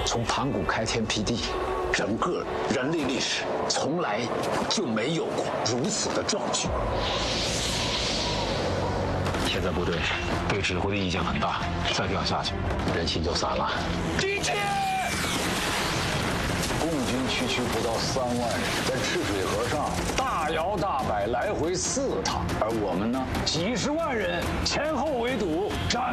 从盘古开天辟地，整个人类历史从来就没有过如此的壮举。 现在部队对指挥的意见很大，再这样下去，人心就散了。 敌情！共军区不到3万人，在赤水河上大摇大摆来回4趟，而我们呢，几十万人前后围堵。